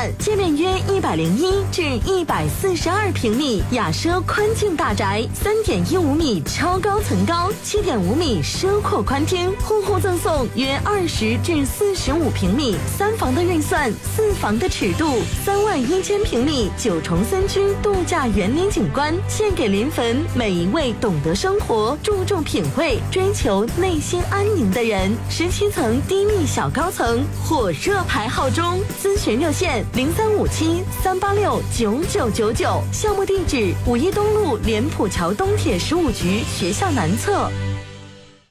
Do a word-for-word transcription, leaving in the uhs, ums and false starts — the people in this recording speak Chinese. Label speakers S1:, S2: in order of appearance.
S1: 万，界面约一百零一至一百四十二平米，雅奢宽境大宅，三点一五米超高层高，七点五米奢阔宽厅，户户赠送约二十至四十五平米，三房的预算，四房的尺度，三万一千平米九重森区度假园林景观，献给临汾每一位懂得生活、注重品味、追求内心安宁的人。十七层低密小高层，火热排号中，咨询热线零三五七三八六九九九九，项目地址五一东路莲浦桥东铁十五局学校南侧。